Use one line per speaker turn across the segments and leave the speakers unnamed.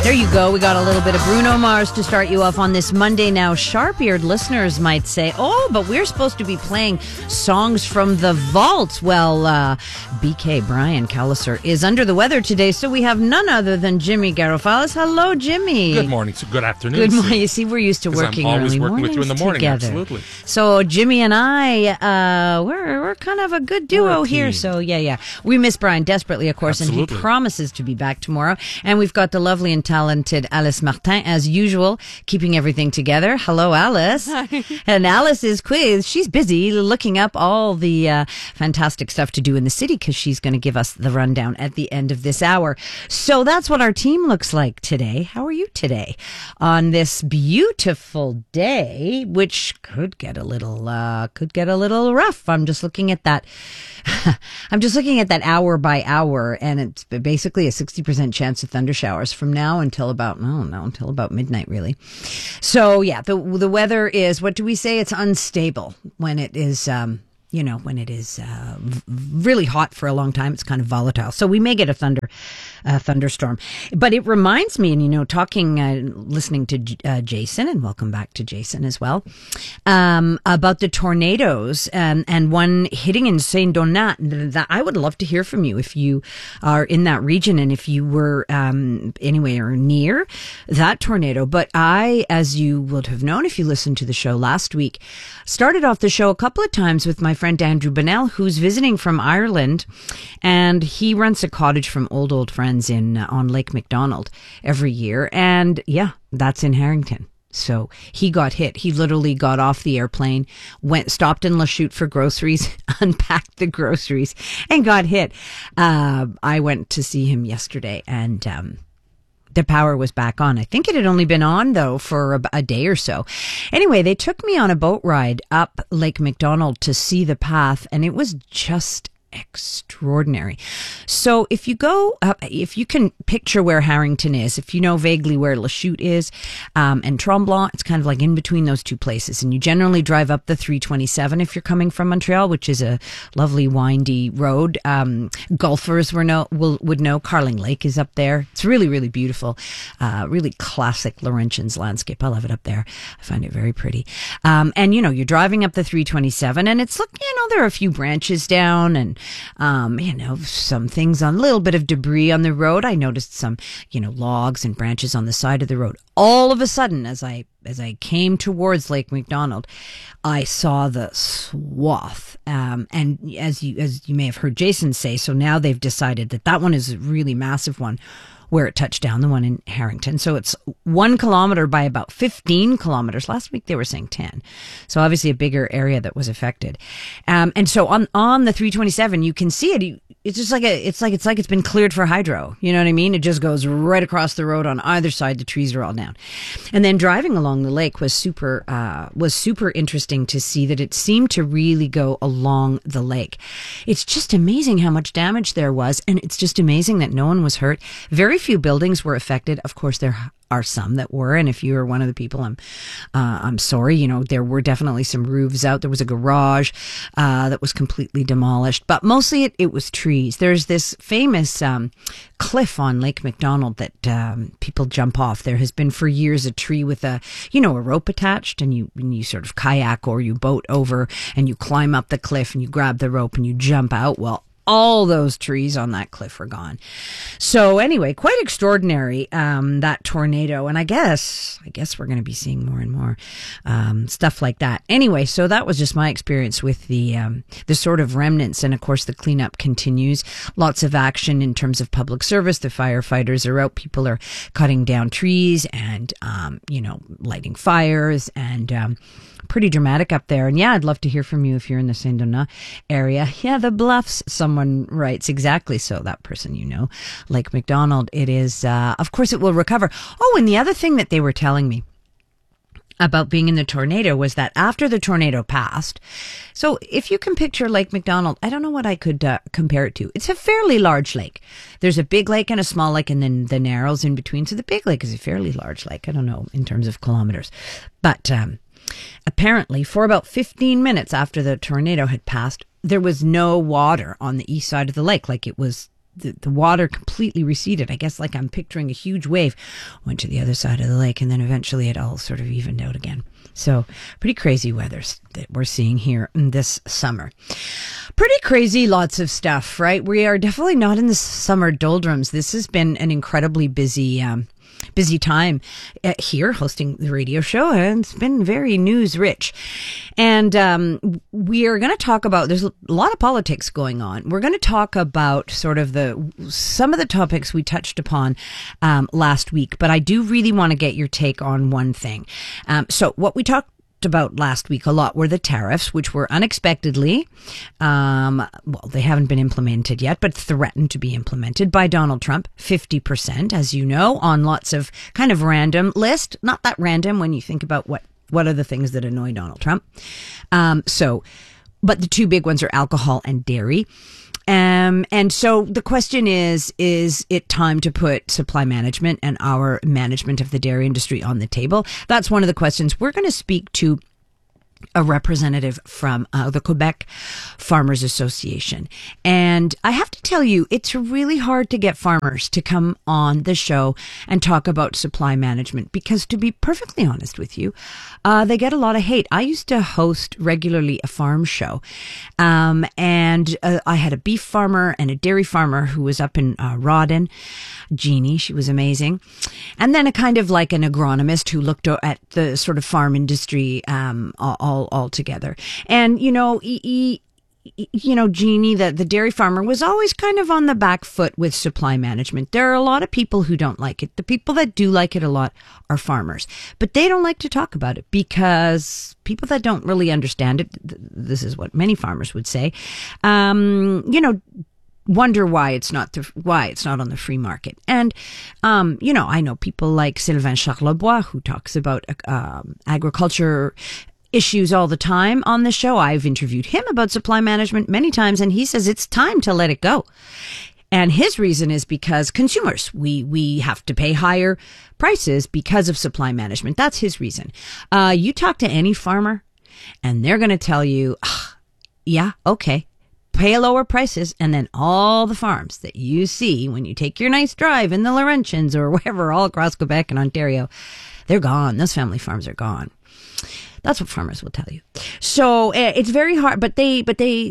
There you go. We got a little bit of Bruno Mars to start you off on this Monday. Now, sharp-eared listeners might say, oh, but we're supposed to be playing songs from the vault. Well, BK Brian Calliser is under the weather today, so we have none other than Jimmy Garofalis. Hello, Jimmy.
Good morning. So good afternoon.
Good morning. You see, we're used to working
I'm always
early
working with you in the morning.
together.
Absolutely.
So Jimmy and I, we're kind of a good duo here. So yeah. We miss Brian desperately, of course,
Absolutely.
and he promises to be back tomorrow. And we've got the lovely and talented Alice Martin, as usual, keeping everything together. Hello, Alice.
Hi.
And Alice is quiz. She's busy looking up all the fantastic stuff to do in the city because she's going to give us the rundown at the end of this hour. So that's what our team looks like today. How are you today on this beautiful day, which could get a little rough? I'm just looking at that. I'm just looking at that hour by hour, and it's basically a 60% chance of thunder showers from now until about midnight, really. So yeah, the weather is, what do we say? It's unstable when it is, when it is really hot for a long time. It's kind of volatile. So we may get a thunderstorm. But it reminds me, and listening to Jason, and welcome back to Jason as well, about the tornadoes and one hitting in Saint Donat. That I would love to hear from you if you are in that region and if you were anywhere near that tornado. But I, as you would have known if you listened to the show last week, started off the show a couple of times with my friend Andrew Bonnell, who's visiting from Ireland, and he rents a cottage from old friends on Lake McDonald every year, and yeah, that's in Harrington. So he got hit. He literally got off the airplane, stopped in Lachute for groceries, unpacked the groceries, and got hit. I went to see him yesterday, and the power was back on. I think it had only been on, though, for a day or so. Anyway, they took me on a boat ride up Lake McDonald to see the path, and it was just extraordinary. So if you go up, if you can picture where Harrington is, if you know vaguely where Lachute is, and Tremblant, it's kind of like in between those two places. And you generally drive up the 327 if you're coming from Montreal, which is a lovely windy road. Golfers would know Carling Lake is up there. It's really, really beautiful. Really classic Laurentians landscape. I love it up there. I find it very pretty. And you're driving up the 327 and it's there are a few branches down and some things on, a little bit of debris on the road. I noticed some, logs and branches on the side of the road. All of a sudden, as I came towards Lake McDonald, I saw the swath. And as you may have heard Jason say, so now they've decided that one is a really massive one, where it touched down, the one in Harrington. So it's 1 kilometer by about 15 kilometers. Last week they were saying 10. So obviously a bigger area that was affected. And so on the 327, you can see it. It's just like it's been cleared for hydro. You know what I mean? It just goes right across the road on either side. The trees are all down. And then driving along the lake was super interesting to see that it seemed to really go along the lake. It's just amazing how much damage there was. And it's just amazing that no one was hurt. Very few buildings were affected. Of course, there are some that were, and if you were one of the people, I'm sorry. There were definitely some roofs out. There was a garage that was completely demolished, but mostly it was trees. There's this famous cliff on Lake McDonald that people jump off. There has been for years a tree with a rope attached, and you sort of kayak or you boat over, and you climb up the cliff and you grab the rope and you jump out. Well, all those trees on that cliff are gone. So anyway, quite extraordinary, that tornado. And I guess we're going to be seeing more and more stuff like that. Anyway, so that was just my experience with the sort of remnants. And of course, the cleanup continues. Lots of action in terms of public service. The firefighters are out. People are cutting down trees and, lighting fires and, pretty dramatic up there. And yeah, I'd love to hear from you if you're in the Saint Donat area. Yeah, the Bluffs, someone writes. Exactly. So that person, Lake McDonald, it is, of course it will recover. Oh, and the other thing that they were telling me about being in the tornado was that after the tornado passed, so if you can picture Lake McDonald, I don't know what I could compare it to. It's a fairly large lake. There's a big lake and a small lake and then the narrows in between. So the big lake is a fairly large lake. I don't know in terms of kilometers, but, apparently, for about 15 minutes after the tornado had passed, there was no water on the east side of the lake. Like it was the water completely receded. I guess like I'm picturing a huge wave went to the other side of the lake, and then eventually it all sort of evened out again. So pretty crazy weather that we're seeing here in this summer. Pretty crazy, lots of stuff, right? We are definitely not in the summer doldrums. This has been an incredibly busy time here hosting the radio show, and it's been very news rich. And we are going to talk about, there's a lot of politics going on. We're going to talk about sort of some of the topics we touched upon last week, but I do really want to get your take on one thing. So what we talked about last week a lot were the tariffs, which were unexpectedly, they haven't been implemented yet, but threatened to be implemented by Donald Trump. 50%, as you know, on lots of kind of random list. Not that random when you think about what are the things that annoy Donald Trump. But the two big ones are alcohol and dairy. And so the question is it time to put supply management and our management of the dairy industry on the table? That's one of the questions. We're going to speak to a representative from the Quebec Farmers Association. And I have to tell you, it's really hard to get farmers to come on the show and talk about supply management because, to be perfectly honest with you, they get a lot of hate. I used to host regularly a farm show, and I had a beef farmer and a dairy farmer who was up in Rawdon, Jeannie. She was amazing. And then a kind of like an agronomist who looked at the sort of farm industry all together. And, Jeannie, the dairy farmer, was always kind of on the back foot with supply management. There are a lot of people who don't like it. The people that do like it a lot are farmers, but they don't like to talk about it because people that don't really understand it, this is what many farmers would say, wonder why it's not on the free market. And, I know people like Sylvain Charlebois, who talks about agriculture issues all the time on the show. I've interviewed him about supply management many times, and he says it's time to let it go. And his reason is because consumers, we have to pay higher prices because of supply management. That's his reason. You talk to any farmer and they're going to tell you, yeah, okay, pay lower prices, and then all the farms that you see when you take your nice drive in the Laurentians or wherever all across Quebec and Ontario, they're gone. Those family farms are gone. That's what farmers will tell you. So it's very hard, but they,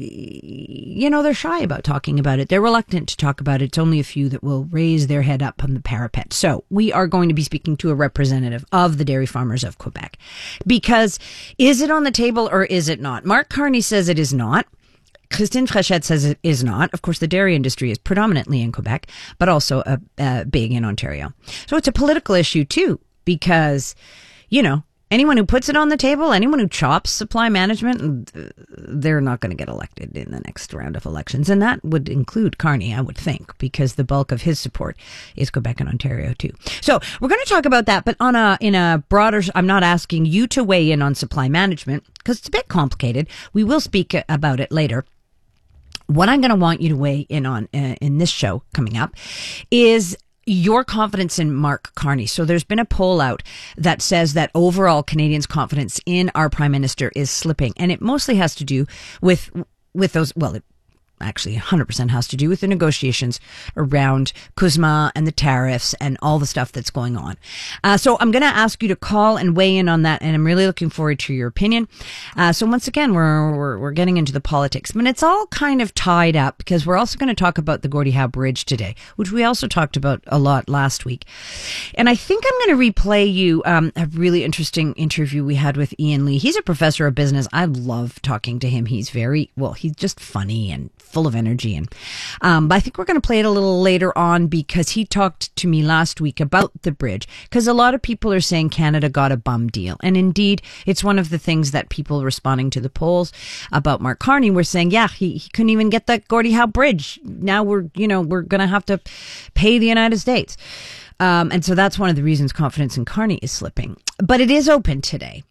they're shy about talking about it. They're reluctant to talk about it. It's only a few that will raise their head up on the parapet. So we are going to be speaking to a representative of the dairy farmers of Quebec, because is it on the table or is it not? Mark Carney says it is not. Christine Frechette says it is not. Of course, the dairy industry is predominantly in Quebec, but also big in Ontario. So it's a political issue too, because, anyone who puts it on the table, anyone who chops supply management, they're not going to get elected in the next round of elections. And that would include Carney, I would think, because the bulk of his support is Quebec and Ontario too. So we're going to talk about that, but in a broader, I'm not asking you to weigh in on supply management because it's a bit complicated. We will speak about it later. What I'm going to want you to weigh in on in this show coming up is your confidence in Mark Carney. So there's been a poll out that says that overall Canadians' confidence in our Prime Minister is slipping. And it mostly has to do with those, it actually 100% has to do with the negotiations around CUSMA and the tariffs and all the stuff that's going on. So I'm going to ask you to call and weigh in on that, and I'm really looking forward to your opinion. So once again, we're getting into the politics, but it's all kind of tied up because we're also going to talk about the Gordie Howe Bridge today, which we also talked about a lot last week. And I think I'm going to replay you a really interesting interview we had with Ian Lee. He's a professor of business. I love talking to him. He's he's just funny and full of energy. And but I think we're going to play it a little later on because he talked to me last week about the bridge, because a lot of people are saying Canada got a bum deal. And indeed, it's one of the things that people responding to the polls about Mark Carney were saying, yeah, he couldn't even get that Gordie Howe Bridge. Now we're going to have to pay the United States. And so that's one of the reasons confidence in Carney is slipping. But it is open today.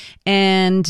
And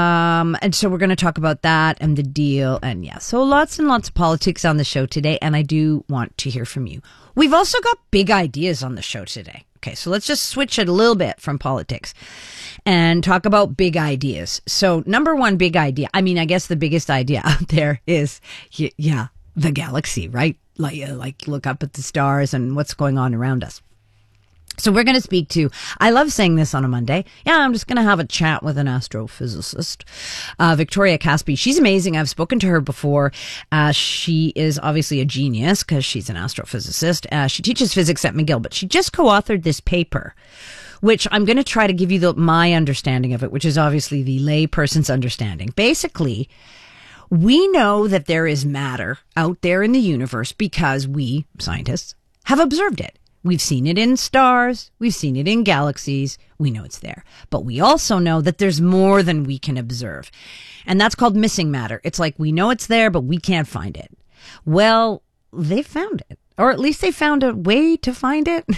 so we're going to talk about that and the deal. And yeah, so lots and lots of politics on the show today. And I do want to hear from you. We've also got big ideas on the show today. Okay, so let's just switch it a little bit from politics and talk about big ideas. So number one big idea, I guess the biggest idea out there is, the galaxy, right? Like look up at the stars and what's going on around us. So we're going to speak to, I love saying this on a Monday. Yeah, I'm just going to have a chat with an astrophysicist, Victoria Caspi. She's amazing. I've spoken to her before. She is obviously a genius because she's an astrophysicist. She teaches physics at McGill, but she just co-authored this paper, which I'm going to try to give you my understanding of it, which is obviously the lay person's understanding. Basically, we know that there is matter out there in the universe because we, scientists, have observed it. We've seen it in stars. We've seen it in galaxies. We know it's there. But we also know that there's more than we can observe. And that's called missing matter. It's like we know it's there, but we can't find it. Well, they found it. Or at least they found a way to find it.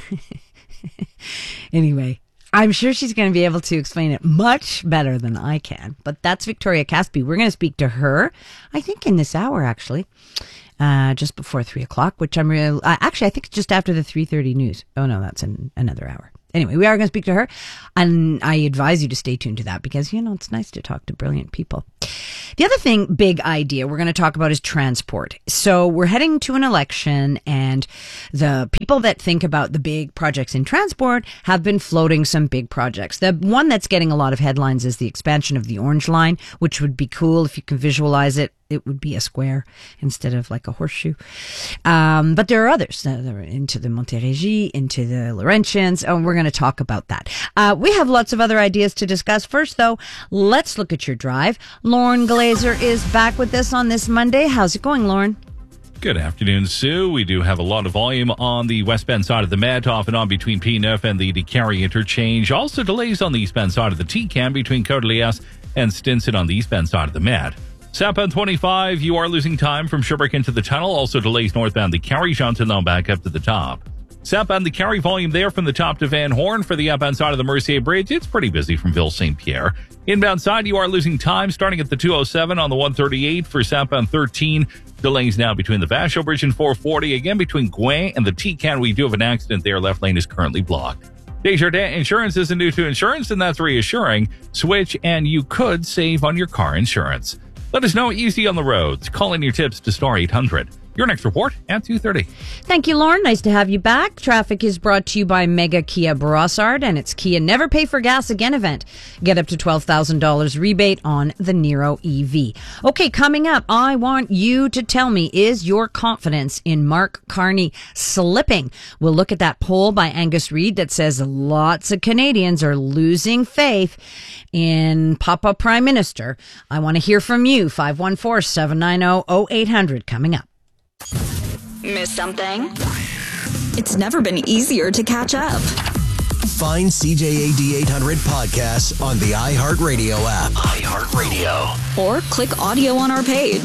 Anyway, I'm sure she's going to be able to explain it much better than I can. But that's Victoria Caspi. We're going to speak to her, I think in this hour, actually. Just before 3 o'clock, which I'm real. Actually, I think it's just after the 3:30 news. Oh no, that's in another hour. Anyway, we are going to speak to her, and I advise you to stay tuned to that because, it's nice to talk to brilliant people. The other thing, big idea we're going to talk about is transport. So we're heading to an election, and the people that think about the big projects in transport have been floating some big projects. The one that's getting a lot of headlines is the expansion of the Orange Line, which would be cool if you can visualize it. It would be a square instead of like a horseshoe. But there are others that are into the Montérégie, into the Laurentians, and we're going to talk about that. We have lots of other ideas to discuss. First, though, let's look at your drive. Lauren Glazer is back with us on this Monday. How's it going, Lauren?
Good afternoon, Sue. We do have a lot of volume on the westbound side of the Met, off and on between P9 and the DeCarry interchange. Also delays on the eastbound side of the TCAM between Côte-Elias and Stinson on the eastbound side of the Met. Southbound 25, you are losing time from Sherbrooke into the tunnel. Also delays northbound the Carry Chantilly back up to the top. Southbound the Carry volume there from the top to Van Horn. For the outbound side of the Mercier Bridge, it's pretty busy from Ville St. Pierre. Inbound side, you are losing time starting at the 207 on the 138 for southbound 13. Delays now between the Vachon Bridge and 440. Again, between Gouin and the T-Can, we do have an accident there. Left lane is currently blocked. Desjardins Insurance isn't new to insurance, and that's reassuring. Switch, and you could save on your car insurance. Let us know easy on the roads. Call in your tips to star 800. Your next report at 2:30.
Thank you, Lauren. Nice to have you back. Traffic is brought to you by Mega Kia Brossard and its Kia Never Pay for Gas Again event. Get up to $12,000 rebate on the Niro EV. Okay, coming up, I want you to tell me, is your confidence in Mark Carney slipping? We'll look at that poll by Angus Reid that says lots of Canadians are losing faith in Papa Prime Minister. I want to hear from you. 514-790-0800 coming up.
Miss something? It's never been easier to catch up.
Find CJAD 800 podcasts on the iHeartRadio app. iHeartRadio.
Or click audio on our page.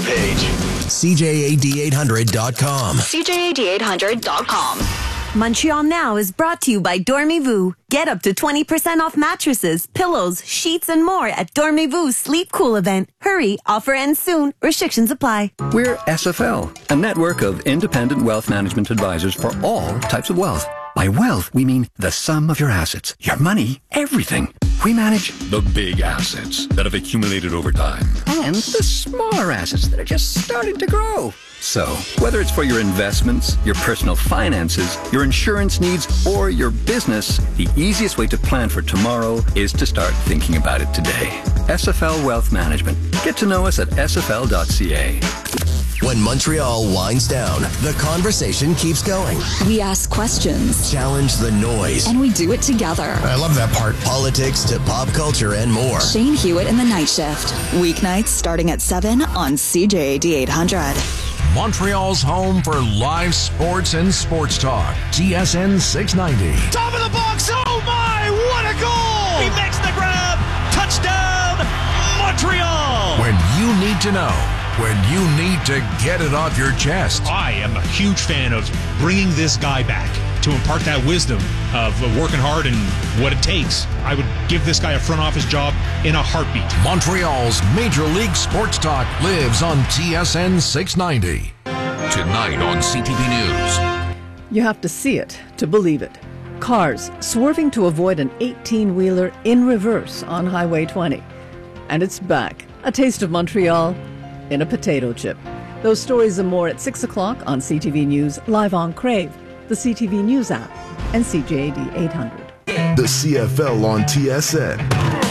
CJAD800.com.
CJAD800.com.
Montreal Now is brought to you by Dormez-vous. Get up to 20% off mattresses, pillows, sheets, and more at Dormez-vous Sleep Cool event. Hurry, offer ends soon. Restrictions apply.
We're SFL, a network of independent wealth management advisors for all types of wealth. By wealth, we mean the sum of your assets, your money, everything. We manage the big assets that have accumulated over time and the smaller assets that are just starting to grow. So, whether it's for your investments, your personal finances, your insurance needs, or your business, the easiest way to plan for tomorrow is to start thinking about it today. SFL Wealth Management. Get to know us at sfl.ca.
When Montreal winds down, the conversation keeps going.
We ask questions.
Challenge the noise.
And we do it together.
I love that part. Politics to pop culture and more.
Shane Hewitt in the Night Shift. Weeknights starting at 7 on CJAD 800.
Montreal's home for live sports and sports talk. TSN 690.
Top of the box. Oh my, what a goal! He makes the grab. Touchdown, Montreal!
When you need to know. When you need to get it off your chest.
I am a huge fan of bringing this guy back to impart that wisdom of working hard and what it takes. I would give this guy a front office job in a heartbeat.
Montreal's Major League Sports Talk lives on TSN 690.
Tonight on CTV News.
You have to see it to believe it. Cars swerving to avoid an 18-wheeler in reverse on Highway 20. And it's back. A taste of Montreal in a potato chip. Those stories and more at 6 o'clock on CTV News, live on Crave, the CTV News app, and CJAD 800.
The CFL on TSN.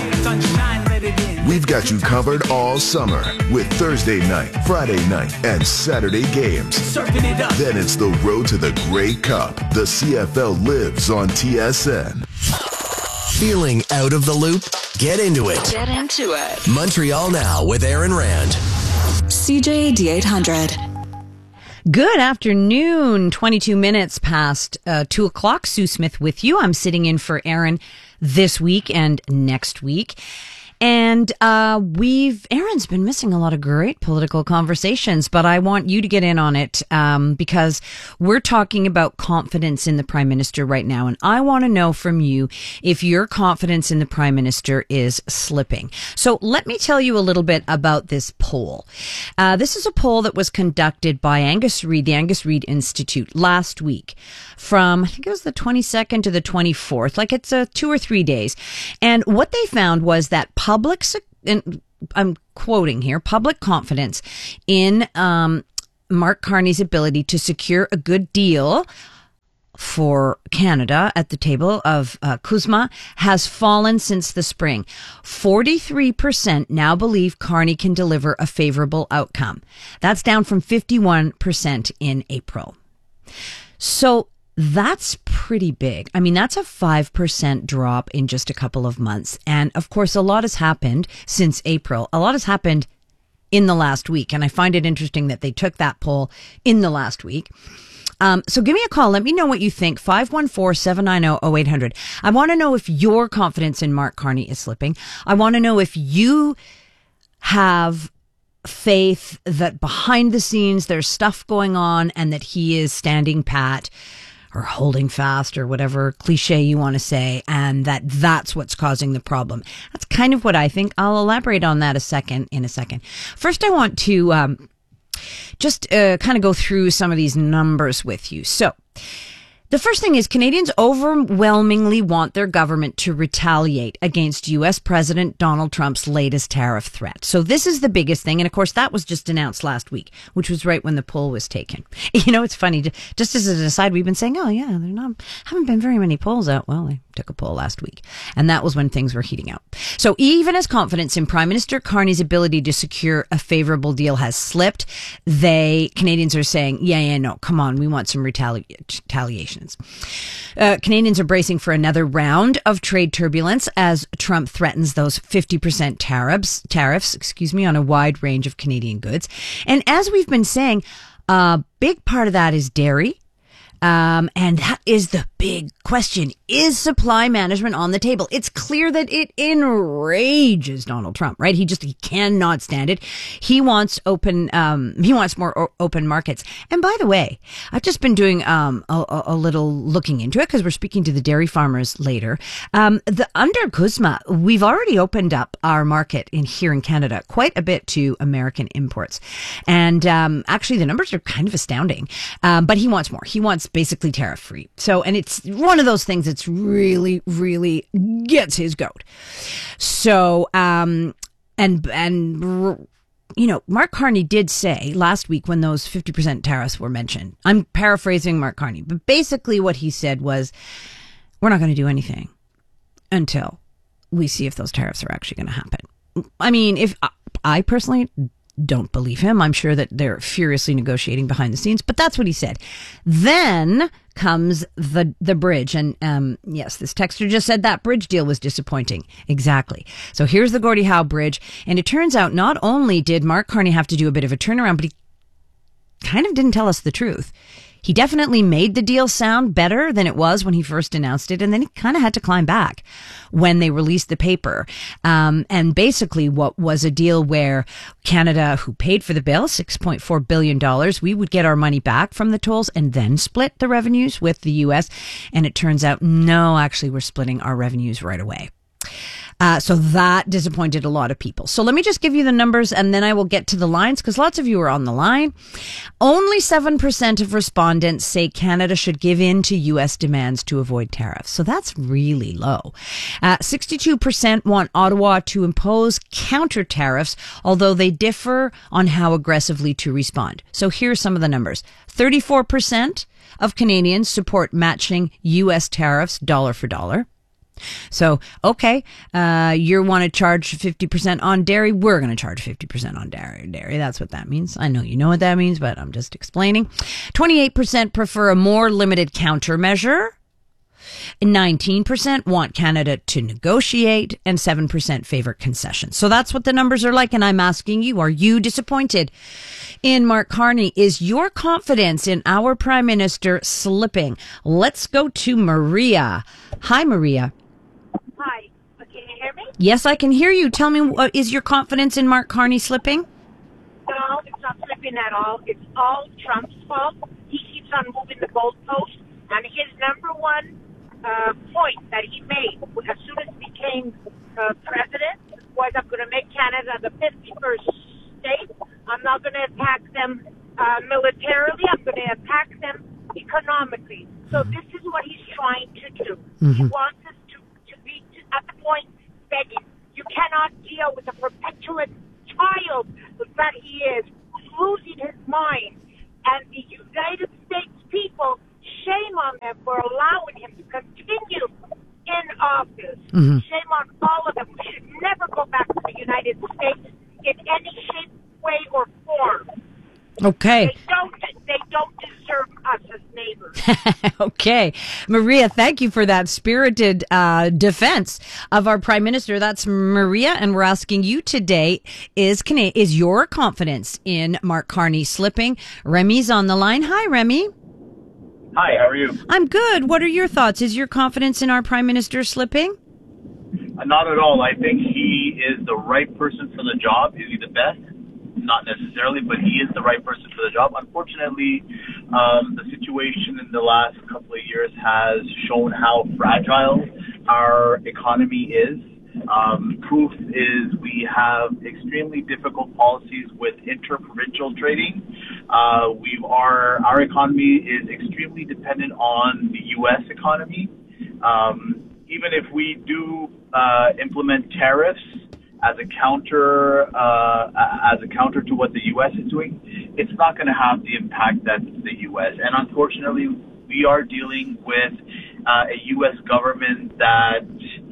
We've got you covered all summer with Thursday night, Friday night, and Saturday games. Then it's the road to the Grey Cup. The CFL lives on TSN.
Feeling out of the loop? Get into it.
Get into it.
Montreal Now with Aaron Rand.
CJAD 800.
Good afternoon. 22 minutes past 2 o'clock. Sue Smith with you. I'm sitting in for Aaron this week and next week. And Aaron's been missing a lot of great political conversations, but I want you to get in on it because we're talking about confidence in the Prime Minister right now. And I want to know from you if your confidence in the Prime Minister is slipping. So let me tell you a little bit about this poll. This is a poll that was conducted by Angus Reid, the Angus Reid Institute, last week from, I think it was the 22nd to the 24th, like it's 2 or 3 days. And what they found was that and I'm quoting here, public confidence in Mark Carney's ability to secure a good deal for Canada at the table of CUSMA has fallen since the spring. 43% now believe Carney can deliver a favorable outcome. That's down from 51% in April. So that's pretty big. I mean, that's a 5% drop in just a couple of months. And of course, a lot has happened since April. A lot has happened in the last week. And I find it interesting that they took that poll in the last week. So give me a call. Let me know what you think. 514-790-0800. I want to know if your confidence in Mark Carney is slipping. I want to know if you have faith that behind the scenes there's stuff going on and that he is standing pat or holding fast or whatever cliche you want to say, and that's what's causing the problem. That's kind of what I think. I'll elaborate on that in a second. First, I want to just kind of go through some of these numbers with you. So the first thing is Canadians overwhelmingly want their government to retaliate against U.S. President Donald Trump's latest tariff threat. So this is the biggest thing. And of course, that was just announced last week, which was right when the poll was taken. You know, it's funny. Just as an aside, we've been saying, oh, yeah, haven't been very many polls out. Well, they took a poll last week. And that was when things were heating up. So even as confidence in Prime Minister Carney's ability to secure a favorable deal has slipped, Canadians are saying, no, come on, we want some retaliation. Canadians are bracing for another round of trade turbulence as Trump threatens those 50% tariffs, on a wide range of Canadian goods. And as we've been saying, a big part of that is dairy. And that is the big question. Is supply management on the table? It's clear that it enrages Donald Trump, right? He cannot stand it. He wants more open markets. And by the way, I've just been doing, a little looking into it because we're speaking to the dairy farmers later. Under CUSMA, we've already opened up our market here in Canada quite a bit to American imports. And, actually the numbers are kind of astounding. But he wants more. He wants basically tariff free. So, and it's one of those things that's really, really gets his goat. So, Mark Carney did say last week when those 50% tariffs were mentioned, I'm paraphrasing Mark Carney, but basically what he said was, we're not going to do anything until we see if those tariffs are actually going to happen. I mean, if I personally don't believe him. I'm sure that they're furiously negotiating behind the scenes, but that's what he said. Then comes the bridge. And yes, this texter just said that bridge deal was disappointing. Exactly. So here's the Gordie Howe Bridge. And it turns out not only did Mark Carney have to do a bit of a turnaround, but he kind of didn't tell us the truth. He definitely made the deal sound better than it was when he first announced it. And then he kind of had to climb back when they released the paper. And basically what was a deal where Canada, who paid for the bill, $6.4 billion, we would get our money back from the tolls and then split the revenues with the U.S. And it turns out, no, actually, we're splitting our revenues right away. So that disappointed a lot of people. So let me just give you the numbers and then I will get to the lines because lots of you are on the line. Only 7% of respondents say Canada should give in to U.S. demands to avoid tariffs. So that's really low. 62% want Ottawa to impose counter tariffs, although they differ on how aggressively to respond. So here's some of the numbers. 34% of Canadians support matching U.S. tariffs dollar for dollar. So, okay, you want to charge 50% on dairy. We're going to charge 50% on dairy. That's what that means. I know you know what that means, but I'm just explaining. 28% prefer a more limited countermeasure. 19% want Canada to negotiate, and 7% favor concessions. So that's what the numbers are like. And I'm asking you, are you disappointed in Mark Carney? Is your confidence in our Prime Minister slipping? Let's go to Maria. Hi, Maria.
Hi. Can you hear me?
Yes, I can hear you. Tell me, is your confidence in Mark Carney slipping?
No, it's not slipping at all. It's all Trump's fault. He keeps on moving the goalposts. And his number one point that he made as soon as he became president was, I'm going to make Canada the 51st state. I'm not going to attack them militarily. I'm going to attack them economically. So this is what he's trying to do. He wants us to be at the point begging. You cannot deal with a perpetual child that he is, losing his mind. And the United States people, shame on them for allowing him to continue in office. Shame on all of them. We should never go back to the United States in any shape, way, or form.
Okay.
They don't deserve us as neighbors.
Okay. Maria, thank you for that spirited defense of our Prime Minister. That's Maria, and we're asking you today, is your confidence in Mark Carney slipping? Remy's on the line. Hi, Remy.
Hi, how are you?
I'm good. What are your thoughts? Is your confidence in our Prime Minister slipping?
Not at all. I think he is the right person for the job. Is he the best? Not necessarily, but he is the right person for the job. Unfortunately, the situation in the last couple of years has shown how fragile our economy is. Proof is we have extremely difficult policies with interprovincial trading. Our economy is extremely dependent on the U.S. economy. Even if we do implement tariffs as a counter to what the U.S. is doing, it's not going to have the impact that the U.S. And unfortunately, we are dealing with a U.S. government that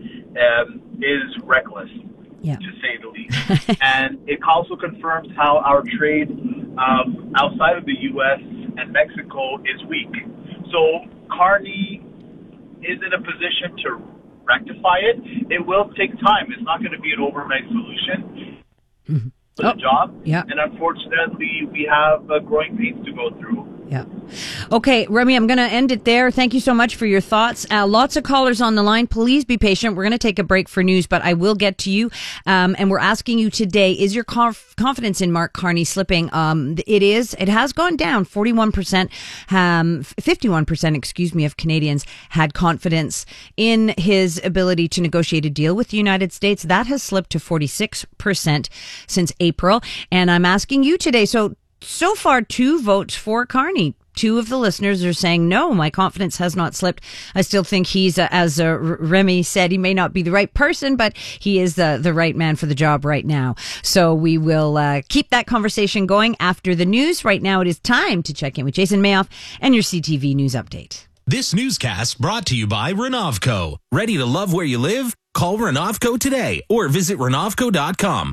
is reckless, to say the least. And it also confirms how our trade outside of the U.S. and Mexico is weak. So Carney is in a position to rectify it. It will take time. It's not going to be an overnight solution for the job.
Yeah.
And unfortunately, we have growing pains to go through.
Yeah. Okay, Remy, I'm going to end it there. Thank you so much for your thoughts. Lots of callers on the line. Please be patient. We're going to take a break for news, but I will get to you. And we're asking you today, is your confidence in Mark Carney slipping? It has gone down. 51%, 51%, of Canadians had confidence in his ability to negotiate a deal with the United States. That has slipped to 46% since April. And I'm asking you today, so far, 2 votes for Carney. 2 of the listeners are saying, no, my confidence has not slipped. I still think he's, as Remy said, he may not be the right person, but he is the right man for the job right now. So we will keep that conversation going after the news. Right now, it is time to check in with Jason Mayoff and your CTV News Update.
This newscast brought to you by Renovco. Ready to love where you live? Call Renovco today or visit Renovco.com.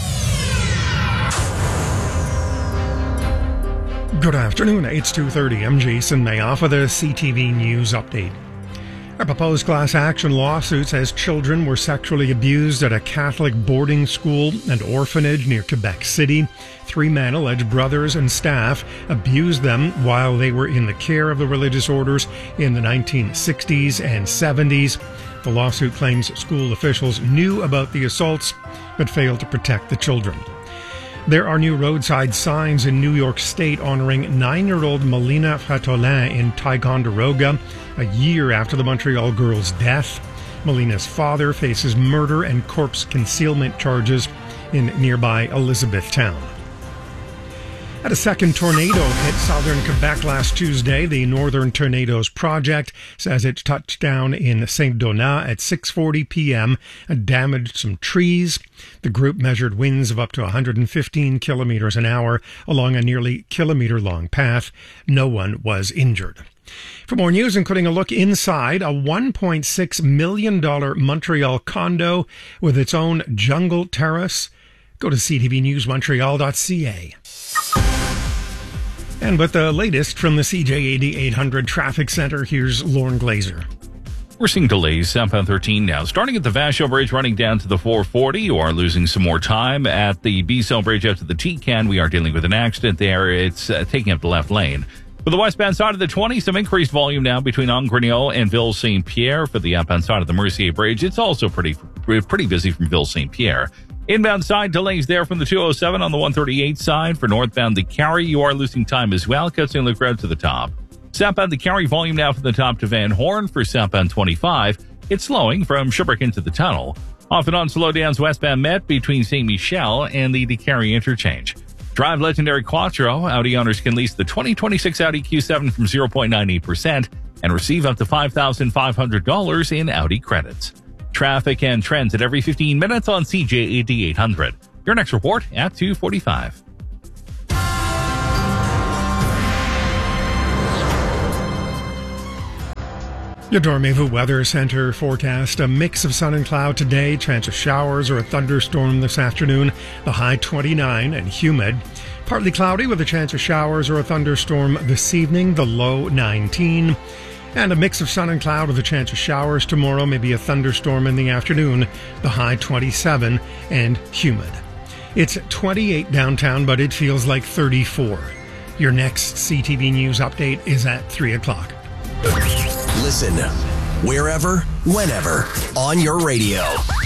Good afternoon, it's 2:30. I'm Jason Mayoff with a CTV News Update. A proposed class action lawsuit says children were sexually abused at a Catholic boarding school and orphanage near Quebec City. 3 men, alleged brothers and staff, abused them while they were in the care of the religious orders in the 1960s and 70s. The lawsuit claims school officials knew about the assaults but failed to protect the children. There are new roadside signs in New York State honoring 9-year-old Melina Fratolin in Ticonderoga, a year after the Montreal girl's death. Melina's father faces murder and corpse concealment charges in nearby Elizabethtown. And a second tornado hit southern Quebec last Tuesday. The Northern Tornadoes Project says it touched down in Saint-Donat at 6:40 p.m. and damaged some trees. The group measured winds of up to 115 kilometers an hour along a nearly kilometer-long path. No one was injured. For more news, including a look inside a $1.6 million Montreal condo with its own jungle terrace, go to ctvnewsmontreal.ca. And with the latest from the CJAD 800 Traffic Center, here's Lauren Glazer.
We're seeing delays southbound 13 now, starting at the Vachon Bridge, running down to the 440. You are losing some more time at the B-Cell Bridge out to the T-Can. We are dealing with an accident there. It's taking up the left lane. For the westbound side of the 20, some increased volume now between Angrenot and Ville-Saint-Pierre. For the outbound side of the Mercier Bridge, it's also pretty busy from Ville-Saint-Pierre. Inbound side delays there from the 207 on the 138 side. For northbound the Carry, you are losing time as well. Cut St. Luc Road to the top. Southbound the Carry, volume now from the top to Van Horn. For southbound 25, it's slowing from Sherbrooke into the tunnel. Off and on slowdowns westbound Met between St. Michel and the Carry interchange. Drive legendary Quattro. Audi owners can lease the 2026 Audi Q7 from 0.98% and receive up to $5,500 in Audi credits. Traffic and trends at every 15 minutes on CJAD 800. Your next report at 2:45.
Your Dormevu Weather Center forecast: a mix of sun and cloud today, chance of showers or a thunderstorm this afternoon, the high 29 and humid. Partly cloudy with a chance of showers or a thunderstorm this evening, the low 19. And a mix of sun and cloud with a chance of showers tomorrow, maybe a thunderstorm in the afternoon, the high 27 and humid. It's 28 downtown, but it feels like 34. Your next CTV News update is at 3 o'clock.
Listen wherever, whenever, on your radio.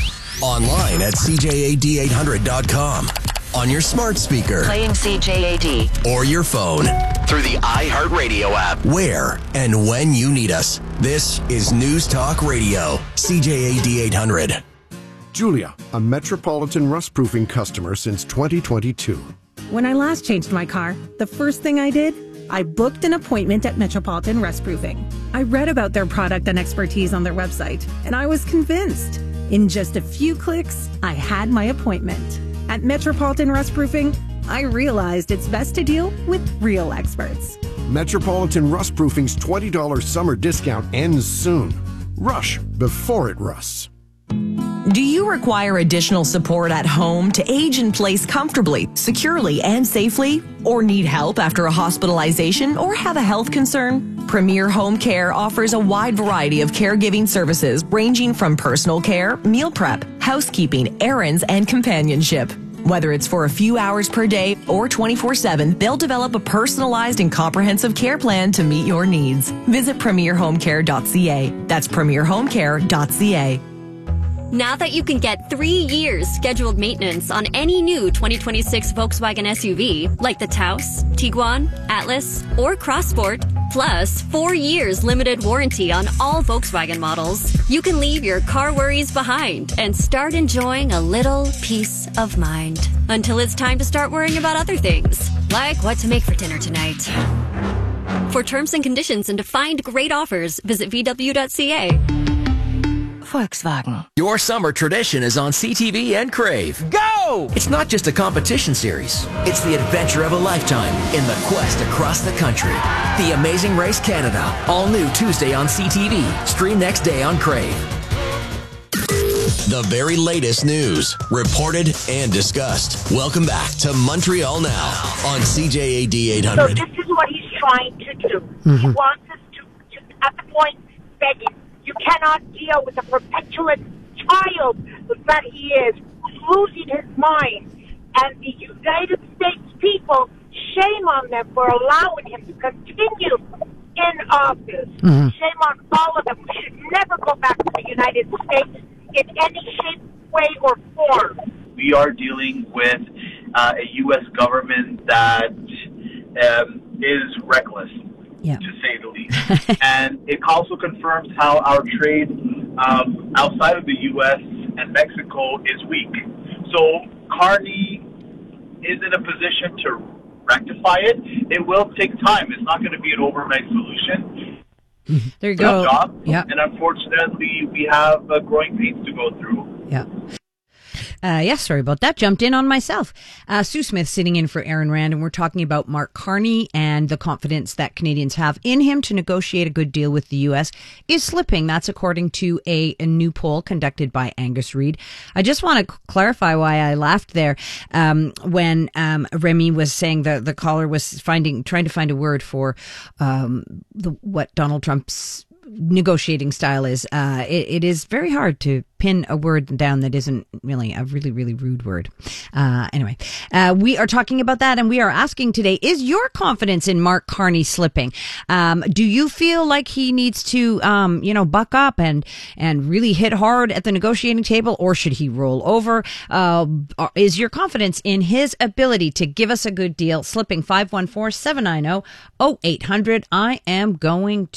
Online at CJAD800.com. On your smart speaker.
Playing CJAD.
Or your phone. Through the iHeartRadio app. Where and when you need us. This is News Talk Radio. CJAD 800.
Julia, a Metropolitan rust-proofing customer since 2022.
When I last changed my car, the first thing I did, I booked an appointment at Metropolitan Rust Proofing. I read about their product and expertise on their website, and I was convinced. In just a few clicks, I had my appointment. At Metropolitan Rust Proofing, I realized it's best to deal with real experts.
Metropolitan Rust Proofing's $20 summer discount ends soon. Rush before it rusts.
Do you require additional support at home to age in place comfortably, securely, and safely? Or need help after a hospitalization or have a health concern? Premier Home Care offers a wide variety of caregiving services ranging from personal care, meal prep, housekeeping, errands, and companionship. Whether it's for a few hours per day or 24/7, they'll develop a personalized and comprehensive care plan to meet your needs. Visit premierhomecare.ca. That's premierhomecare.ca.
Now that you can get 3 years scheduled maintenance on any new 2026 Volkswagen SUV, like the Taos, Tiguan, Atlas, or Crossport, plus 4 years limited warranty on all Volkswagen models, you can leave your car worries behind and start enjoying a little peace of mind. Until it's time to start worrying about other things, like what to make for dinner tonight. For terms and conditions and to find great offers, visit VW.ca.
Volkswagen.
Your summer tradition is on CTV and Crave. Go! It's not just a competition series. It's the adventure of a lifetime in the quest across the country. The Amazing Race Canada. All new Tuesday on CTV. Stream next day on Crave.
The very latest news, reported and discussed. Welcome back to Montreal Now on CJAD 800.
So this is what he's trying to do. He wants us to at the point, begging. You cannot deal with a perpetual child that he is, losing his mind. And the United States people, shame on them for allowing him to continue in office. Shame on all of them. We should never go back to the United States in any shape, way, or form.
We are dealing with a U.S. government that is reckless. To say the least. And it also confirms how our trade outside of the U.S. and Mexico is weak. So Carney is in a position to rectify it. It will take time. It's not going to be an overnight solution.
There you go.
Yeah. And unfortunately, we have growing pains to go through.
Yeah. Sorry about that. Jumped in on myself. Sue Smith sitting in for Aaron Rand, and we're talking about Mark Carney and the confidence that Canadians have in him to negotiate a good deal with the U.S. is slipping. That's according to a new poll conducted by Angus Reid. I just want to clarify why I laughed there when Remy was saying the caller was trying to find a word for what Donald Trump's negotiating style is. It is very hard to pin a word down that isn't really a really, really rude word. Anyway, we are talking about that, and we are asking today, is your confidence in Mark Carney slipping? Do you feel like he needs to, buck up and really hit hard at the negotiating table, or should he roll over? Is your confidence in his ability to give us a good deal slipping? 514-790-0800. I am going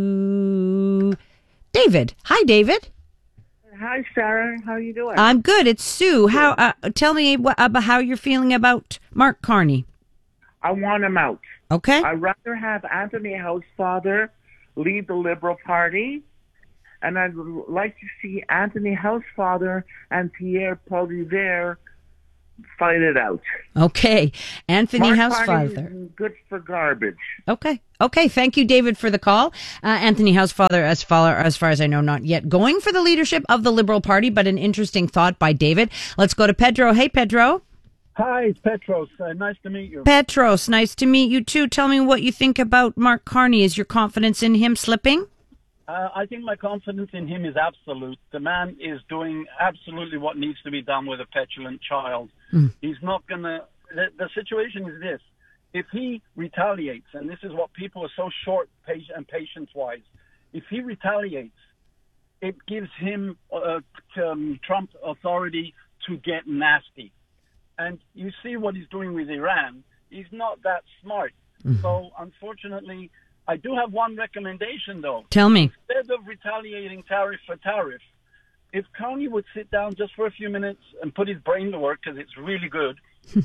to David. Hi, David.
Hi, Sarah. How are you doing?
I'm good. It's Sue. How? Tell me about how you're feeling about Mark Carney.
I want him out.
Okay.
I'd rather have Anthony Housefather lead the Liberal Party, and I'd like to see Anthony Housefather and Pierre Poilievre fight it out.
Okay. Anthony
Mark
Housefather.
Carney is good for garbage.
Okay. Thank you, David, for the call. Anthony Housefather, as far as I know, not yet going for the leadership of the Liberal Party, but an interesting thought by David. Let's go to Pedro. Hey, Pedro.
Hi, it's Petros. Nice to meet you.
Petros, nice to meet you too. Tell me what you think about Mark Carney. Is your confidence in him slipping?
I think my confidence in him is absolute. The man is doing absolutely what needs to be done with a petulant child. He's not going to... The situation is this. If he retaliates, and this is what people are so short and patience-wise, if he retaliates, it gives him Trump authority to get nasty. And you see what he's doing with Iran. He's not that smart. So, unfortunately, I do have one recommendation, though.
Tell me.
Instead of retaliating tariff for tariff, if Carney would sit down just for a few minutes and put his brain to work, because it's really good,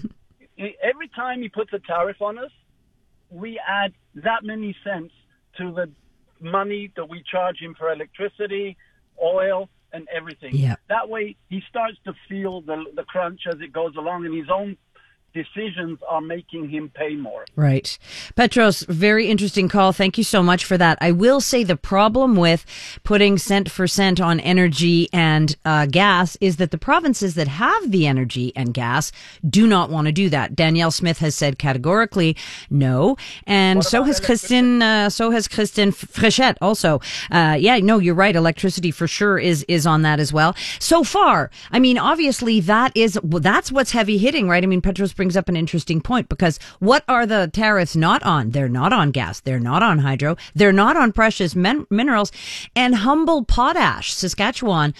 every time he puts a tariff on us, we add that many cents to the money that we charge him for electricity, oil, and everything.
Yeah.
That way, he starts to feel the crunch as it goes along, and his own decisions are making him pay more.
Right. Petros, very interesting call. Thank you so much for that. I will say the problem with putting cent for cent on energy and gas is that the provinces that have the energy and gas do not want to do that. Danielle Smith has said categorically no, and so has Christine Frechette also. You're right. Electricity for sure is on that as well. So far, I mean, obviously that's what's heavy hitting, right? I mean, Petros brings up an interesting point, because what are the tariffs not on? They're not on gas. They're not on hydro. They're not on precious minerals and humble potash. Saskatchewan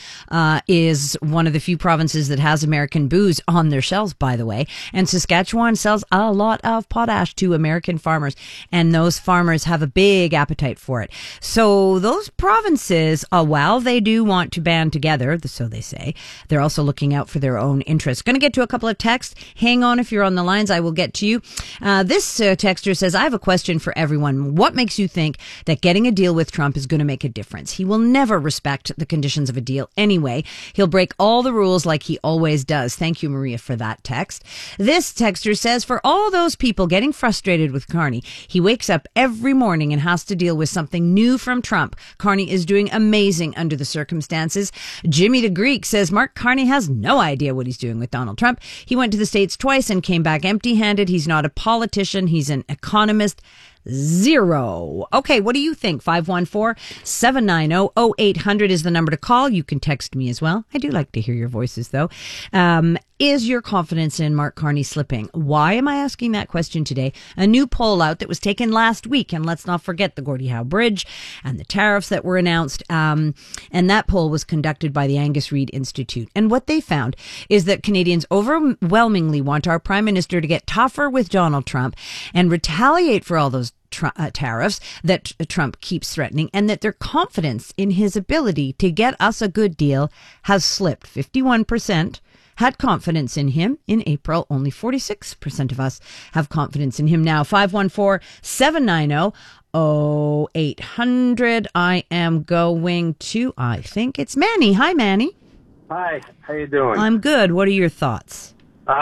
is one of the few provinces that has American booze on their shelves, by the way. And Saskatchewan sells a lot of potash to American farmers, and those farmers have a big appetite for it. So those provinces, while they do want to band together, so they say, they're also looking out for their own interests. Going to get to a couple of texts. Hang on, if you're on the lines, I will get to you. This texter says, I have a question for everyone. What makes you think that getting a deal with Trump is going to make a difference? He will never respect the conditions of a deal anyway. He'll break all the rules like he always does. Thank you, Maria, for that text. This texter says, for all those people getting frustrated with Carney, he wakes up every morning and has to deal with something new from Trump. Carney is doing amazing under the circumstances. Jimmy the Greek says, Mark Carney has no idea what he's doing with Donald Trump. He went to the States twice and came back empty-handed. He's not a politician. He's an economist. Zero. Okay, what do you think? 514-790-0800 is the number to call. You can text me as well. I do like to hear your voices, though. Is your confidence in Mark Carney slipping? Why am I asking that question today? A new poll out that was taken last week, and let's not forget the Gordie Howe Bridge and the tariffs that were announced. And that poll was conducted by the Angus Reid Institute. And what they found is that Canadians overwhelmingly want our Prime Minister to get tougher with Donald Trump and retaliate for all those tariffs that Trump keeps threatening, and that their confidence in his ability to get us a good deal has slipped. 51% had confidence in him in April. Only 46% of us have confidence in him now. 514-790-0800. I am going to, I think it's Manny. Hi, Manny.
Hi, how you doing?
I'm good. What are your thoughts?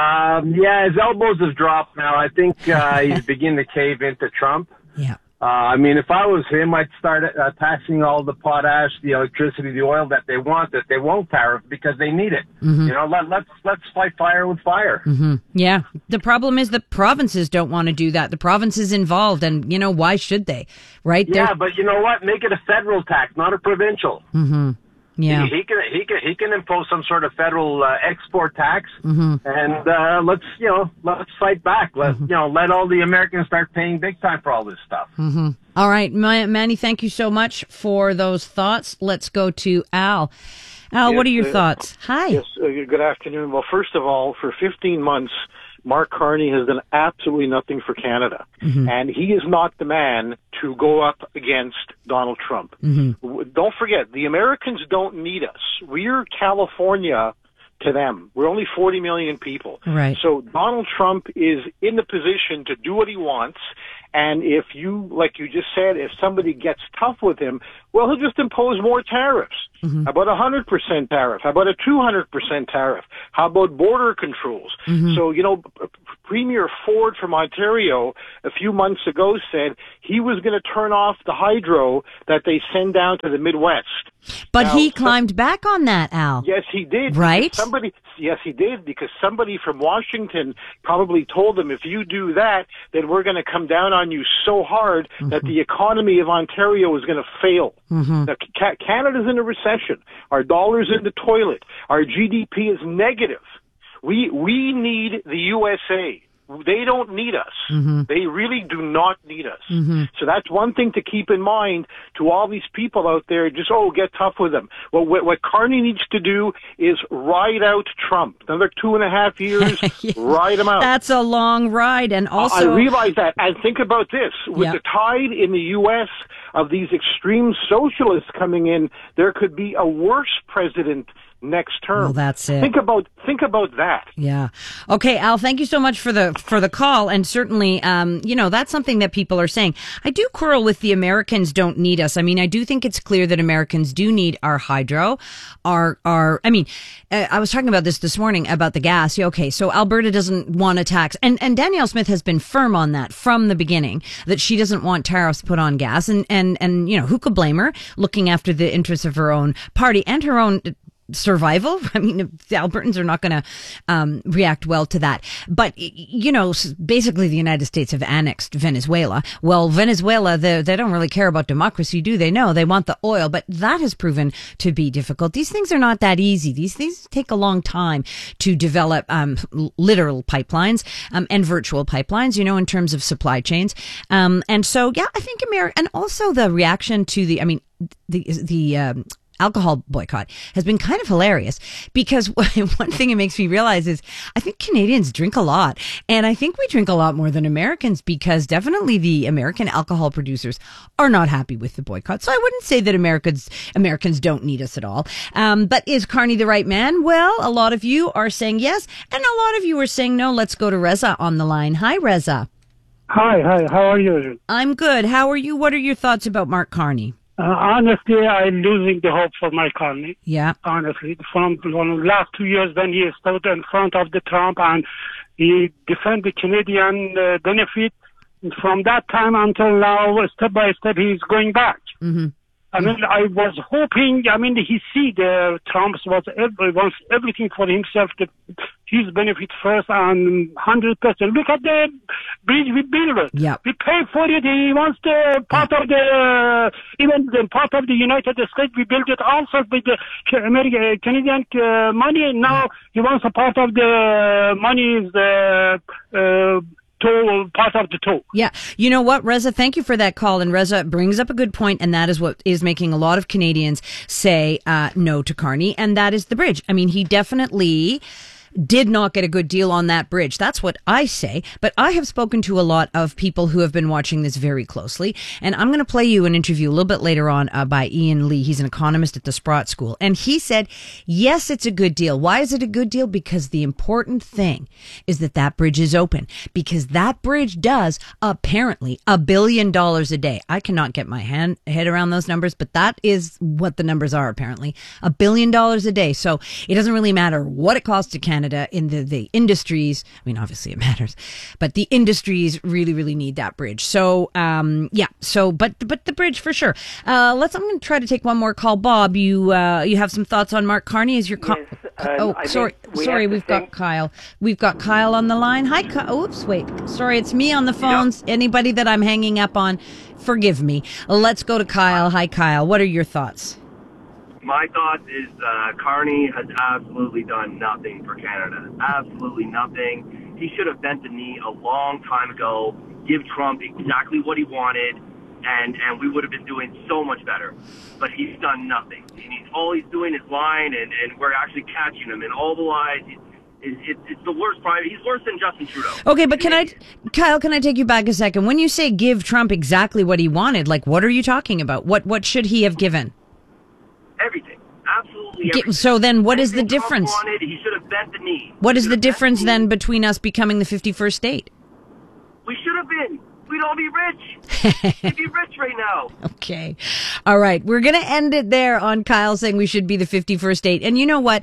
Yeah, his elbows have dropped now. I think he's beginning to cave into Trump.
Yeah.
I mean, if I was him, I'd start taxing all the potash, the electricity, the oil that they want, that they won't tariff because they need it.
Mm-hmm.
You know, let's fight fire with fire.
Mm-hmm. Yeah. The problem is the provinces don't want to do that. The provinces involved, and, you know, why should they? Right?
Yeah, but you know what? Make it a federal tax, not a provincial.
Mm-hmm. Yeah.
He can impose some sort of federal export tax,
Mm-hmm.
and let's fight back. Let all the Americans start paying big time for all this stuff.
Mm-hmm. All right, Manny, thank you so much for those thoughts. Let's go to Al. Al, what are your thoughts? Hi.
Yes, good afternoon. Well, first of all, for 15 months, Mark Carney has done absolutely nothing for Canada.
Mm-hmm.
And he is not the man to go up against Donald Trump.
Mm-hmm.
Don't forget, the Americans don't need us. We're California to them. We're only 40 million people.
Right.
So Donald Trump is in the position to do what he wants. And if you, like you just said, if somebody gets tough with him, well, he'll just impose more tariffs.
Mm-hmm.
How about 100% tariff? How about a 200% tariff? How about border controls?
Mm-hmm.
So, you know, Premier Ford from Ontario a few months ago said he was going to turn off the hydro that they send down to the Midwest.
But
now,
he climbed back on that, Al.
Yes, he did.
Right?
Yes, he did, because somebody from Washington probably told him, if you do that, then we're going to come down on you so hard that the economy of Ontario is going to fail.
Mm-hmm.
Now, Canada's in a recession. Our dollar's in the toilet. Our GDP is negative. We need the USA. They don't need us.
Mm-hmm.
They really do not need us.
Mm-hmm.
So that's one thing to keep in mind to all these people out there. Just, get tough with them. Well, what Carney needs to do is ride out Trump. Another 2.5 years,
Yes.
ride him out.
That's a long ride. And also,
I realize that. And think about this. With the tide in the U.S. of these extreme socialists coming in, there could be a worse president next term.
Well, that's it.
Think about that.
Yeah. Okay, Al, thank you so much for the call. And certainly, that's something that people are saying. I do quarrel with the Americans don't need us. I mean, I do think it's clear that Americans do need our hydro, I was talking about this morning about the gas. Okay, so Alberta doesn't want to tax, and Danielle Smith has been firm on that from the beginning, that she doesn't want tariffs put on gas, and who could blame her, looking after the interests of her own party and her own survival. I mean, the Albertans are not going to react well to that. But, basically the United States have annexed Venezuela. Well, Venezuela, they don't really care about democracy, do they? No, they want the oil, but that has proven to be difficult. These things are not that easy. These things take a long time to develop literal pipelines and virtual pipelines, in terms of supply chains. And so, I think and also the reaction to the alcohol boycott has been kind of hilarious, because one thing it makes me realize is I think Canadians drink a lot, and I think we drink a lot more than Americans, because definitely the American alcohol producers are not happy with the boycott. So I wouldn't say that Americans don't need us at all. But is Carney the right man? Well, a lot of you are saying yes, and a lot of you are saying no. Let's go to Reza on the line. Hi, Reza.
Hi. How are you?
I'm good. How are you? What are your thoughts about Mark Carney?
Honestly, I'm losing the hope for Mark Carney.
Yeah.
Honestly, from the last 2 years when he stood in front of the Trump and he defended the Canadian benefit, from that time until now, step by step, he's going back.
Mm-hmm.
I was hoping, he see the Trump wants everything for himself, his benefit first, and 100%. Look at the bridge we built.
Yeah.
We pay for it. He wants the part of even the part of the United States. We built it also with the Canadian money. Now he wants a part of the money part of the toll.
Yeah. You know what, Reza, thank you for that call. And Reza brings up a good point, and that is what is making a lot of Canadians say no to Carney, and that is the bridge. I mean, he definitely did not get a good deal on that bridge. That's what I say. But I have spoken to a lot of people who have been watching this very closely. And I'm going to play you an interview a little bit later on by Ian Lee. He's an economist at the Sprott School. And he said, yes, it's a good deal. Why is it a good deal? Because the important thing is that bridge is open. Because that bridge does apparently $1 billion a day. I cannot get my head around those numbers, but that is what the numbers are apparently. $1 billion a day. So it doesn't really matter what it costs to Canada in the industries. I mean, obviously it matters, but the industries really, really need that bridge. So, but the bridge for sure. I'm going to try to take one more call. Bob, you have some thoughts on Mark Carney? Is your sorry, we've got Kyle. We've got Kyle on the line. Hi, Kyle. Oops, wait. Sorry, it's me on the phones. Yep. Anybody that I'm hanging up on, forgive me. Let's go to Kyle. Hi, Kyle. What are your thoughts?
My thought is Carney has absolutely done nothing for Canada. Absolutely nothing. He should have bent the knee a long time ago, give Trump exactly what he wanted, and we would have been doing so much better. But he's done nothing. All he's doing is lying, and we're actually catching him. And all the lies, it's the worst private. He's worse than Justin Trudeau.
Okay, but Kyle, can I take you back a second? When you say give Trump exactly what he wanted, like what are you talking about? What should he have given?
Everything. Absolutely everything.
So then what is the difference?
Trump wanted, he should have bent the knee.
What is the difference then between us becoming the 51st state?
We should have been. We'd all be rich. We'd be rich right now.
Okay. All right. We're going to end it there on Kyle saying we should be the 51st state. And you know what?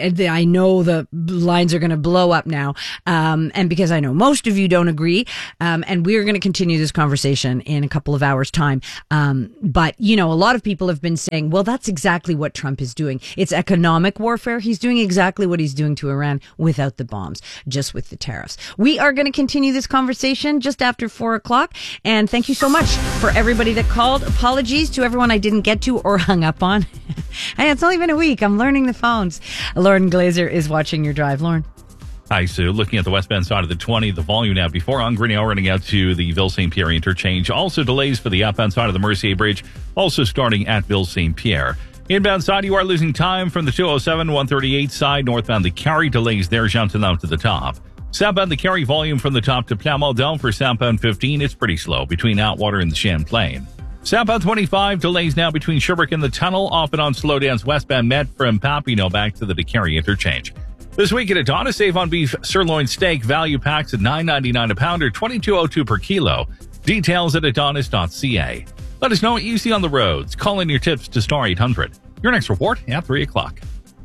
I know the lines are going to blow up now. And because I know most of you don't agree. And we're going to continue this conversation in a couple of hours' time. But, a lot of people have been saying, well, that's exactly what Trump is doing. It's economic warfare. He's doing exactly what he's doing to Iran without the bombs, just with the tariffs. We are going to continue this conversation just after 4 o'clock. And thank you so much for everybody that called. Apologies to everyone I didn't get to or hung up on. Hey, it's only been a week. I'm learning the phones. Lauren Glazer is watching your drive. Lauren.
Hi, Sue. Looking at the westbound side of the 20, the volume now before on Grinnell running out to the Ville St. Pierre interchange. Also delays for the outbound side of the Mercier Bridge, also starting at Ville St. Pierre. Inbound side, you are losing time from the 207, 138 side, northbound the Carrie delays there, Jeanton out to the top. Southbound the Carrie volume from the top to Plamondon for southbound 15. It's pretty slow between Outwater and the Champlain. Southbound 25 delays now between Sherbrooke and the tunnel, off and on slowdowns westbound Met from Papineau back to the DeCarry interchange. This week at Adonis, save on beef sirloin steak value packs at $9.99 a pound or $22.02 per kilo. Details at adonis.ca. Let us know what you see on the roads. Call in your tips to star 800. Your next report at 3 o'clock.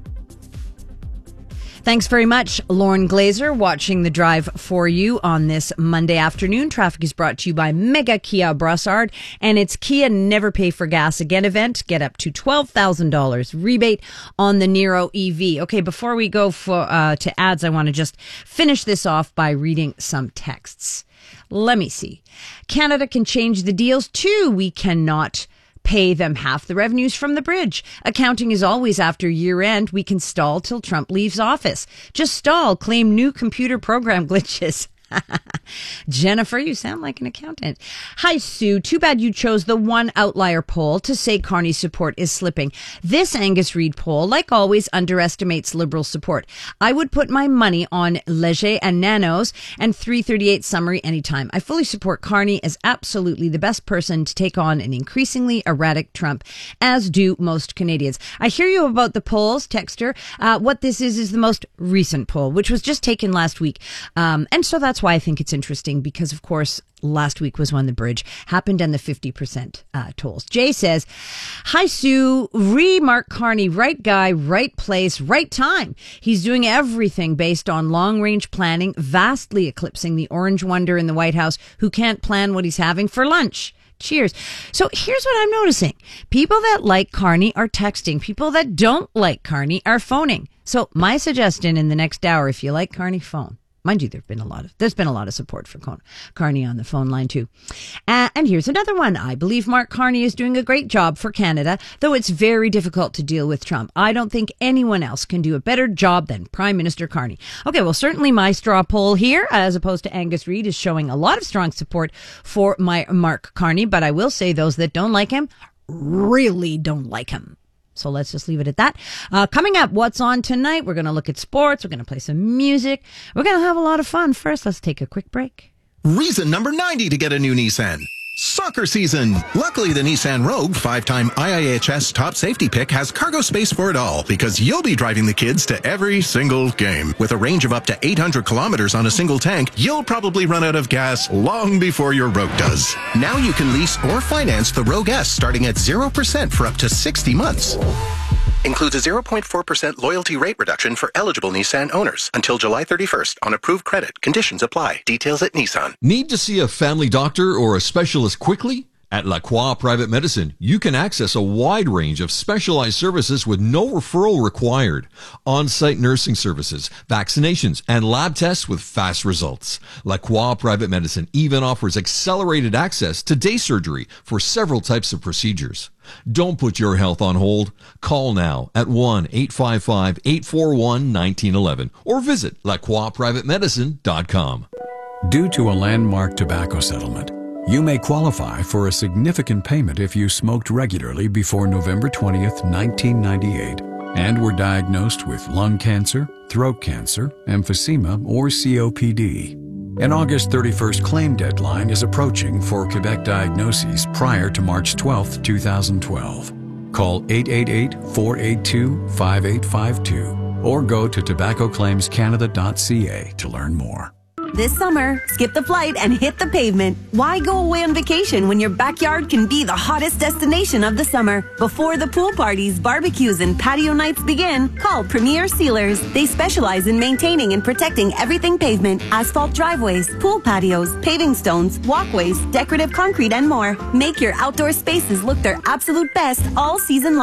Thanks very much, Lauren Glazer, watching the drive for you on this Monday afternoon. Traffic is brought to you by Mega Kia Brossard and its Kia Never Pay for Gas Again event. Get up to $12,000 rebate on the Niro EV. Okay, before we go to ads, I want to just finish this off by reading some texts. Let me see. Canada can change the deals too. We cannot pay them half the revenues from the bridge. Accounting is always after year end. We can stall till Trump leaves office. Just stall. Claim new computer program glitches. Jennifer, you sound like an accountant. Hi, Sue. Too bad you chose the one outlier poll to say Carney's support is slipping. This Angus Reid poll, like always, underestimates Liberal support. I would put my money on Leger and Nanos and 338 summary anytime. I fully support Carney as absolutely the best person to take on an increasingly erratic Trump, as do most Canadians. I hear you about the polls, Texter. What this is the most recent poll, which was just taken last week. And so that's why I think it's interesting, because of course last week was when the bridge happened and the 50% tolls. Jay says, hi Sue, Mark Carney, right guy, right place, right time. He's doing everything based on long range planning, vastly eclipsing the orange wonder in the White House who can't plan what he's having for lunch. Cheers. So here's what I'm noticing. People that like Carney are texting. People that don't like Carney are phoning. So my suggestion in the next hour, if you like Carney, phone. Mind you, there's been a lot of support for Carney on the phone line too. And here's another one. I believe Mark Carney is doing a great job for Canada, though it's very difficult to deal with Trump. I don't think anyone else can do a better job than Prime Minister Carney. Okay, well, certainly my straw poll here, as opposed to Angus Reid, is showing a lot of strong support for my Mark Carney, but I will say those that don't like him really don't like him. So let's just leave it at that. Coming up, what's on tonight? We're going to look at sports. We're going to play some music. We're going to have a lot of fun. First, let's take a quick break.
Reason number 90 to get a new Nissan. Soccer season. Luckily, the Nissan Rogue, 5-time IIHS top safety pick, has cargo space for it all because you'll be driving the kids to every single game. With a range of up to 800 kilometers on a single tank, you'll probably run out of gas long before your Rogue does. Now you can lease or finance the Rogue S starting at 0% for up to 60 months. Includes a 0.4% loyalty rate reduction for eligible Nissan owners until July 31st on approved credit. Conditions apply. Details at Nissan.
Need to see a family doctor or a specialist quickly? At La Croix Private Medicine, you can access a wide range of specialized services with no referral required. On-site nursing services, vaccinations, and lab tests with fast results. La Croix Private Medicine even offers accelerated access to day surgery for several types of procedures. Don't put your health on hold. Call now at 1-855-841-1911 or visit lacroixprivatemedicine.com.
Due to a landmark tobacco settlement, you may qualify for a significant payment if you smoked regularly before November 20th, 1998, and were diagnosed with lung cancer, throat cancer, emphysema, or COPD. An August 31st claim deadline is approaching for Quebec diagnoses prior to March 12, 2012. Call 888-482-5852 or go to tobaccoclaimscanada.ca to learn more.
This summer, skip the flight and hit the pavement. Why go away on vacation when your backyard can be the hottest destination of the summer? Before the pool parties, barbecues, and patio nights begin, call Premier Sealers. They specialize in maintaining and protecting everything pavement, asphalt driveways, pool patios, paving stones, walkways, decorative concrete, and more. Make your outdoor spaces look their absolute best all season long.